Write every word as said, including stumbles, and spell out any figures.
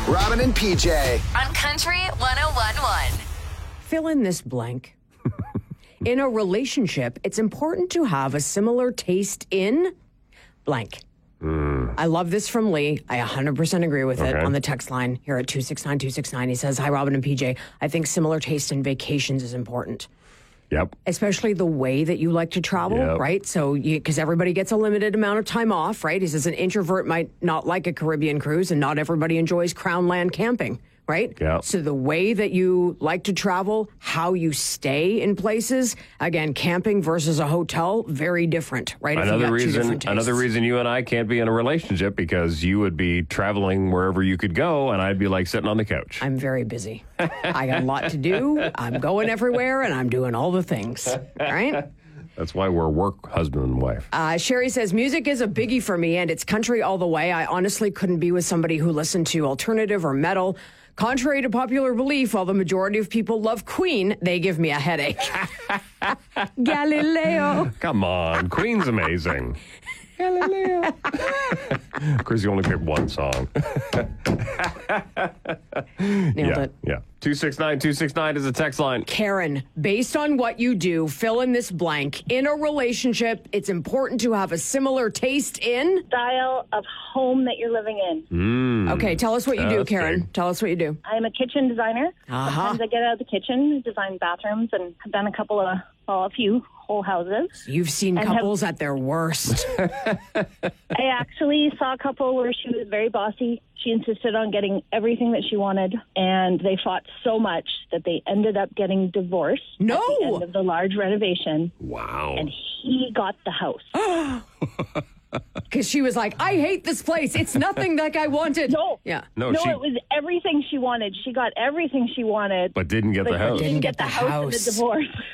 Robin and P J. On Country one oh one point one. Fill in this blank. In a relationship, it's important to have a similar taste in blank. Mm. I love this from Lee. I one hundred percent agree with it Okay. on the text line here at two six nine two six nine. He says, hi, Robin and P J. I think similar taste in vacations is important. Yep. Especially the way that you like to travel, Yep. right? So, because everybody gets a limited amount of time off, right? He says an introvert might not like a Caribbean cruise, and not everybody enjoys Crown Land camping, right? Yep. So the way that you like to travel, how you stay in places, again, camping versus a hotel, very different, right? If you Another got two reason, different tastes. another reason you and I can't be in a relationship because you would be traveling wherever you could go, and I'd be like sitting on the couch. I'm very busy. I got a lot to do. I'm going everywhere, and I'm doing all the things, right? That's why we're work husband and wife. Uh, Sherry says, music is a biggie for me, and it's country all the way. I honestly couldn't be with somebody who listened to alternative or metal. Contrary to popular belief, while the majority of people love Queen, they give me a headache. Galileo. Come on, Queen's amazing. Galileo. Chris, you only picked one song. Nailed yeah, it. yeah. two six nine two six nine is a text line. Karen, based on what you do, fill in this blank. In a relationship, it's important to have a similar taste in. Style of home that you're living in. Mm, Okay, tell us what you do, that's Karen. big. Tell us what you do. I'm a kitchen designer. Uh-huh. Sometimes I get out of the kitchen, design bathrooms, and have done a couple of, well, a few whole houses. You've seen And have- couples at their worst. I actually saw a couple where she was very bossy. She insisted on getting everything that she wanted, and they fought so much that they ended up getting divorced No! at the end of the large renovation, Wow. and he got the house. Because she was like, I hate this place. It's nothing like I wanted. No. Yeah. No, no, she it was everything she wanted. She got everything she wanted. but didn't get but the house. Didn't get the, the house, and house. the divorce.